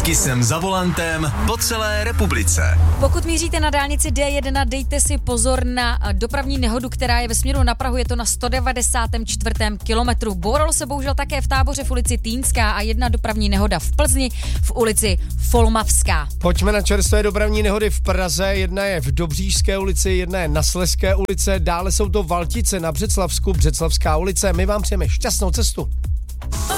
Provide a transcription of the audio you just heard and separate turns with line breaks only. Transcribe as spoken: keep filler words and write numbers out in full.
Kisem za volantem po celé republice.
Pokud míříte na dálnici D jedna, dejte si pozor na dopravní nehodu, která je ve směru na Prahu, je to na sto devadesátém čtvrtém kilometru. Bouralo se bohužel také v Táboře v ulici Týnská a jedna dopravní nehoda v Plzni v ulici Folmavská.
Pojďme na čerstvé dopravní nehody v Praze. Jedna je v Dobříšské ulici, jedna je na Slezské ulice, dále jsou to Valtice na Břeclavsku, Břeclavská ulice. My vám přejeme šťastnou cestu.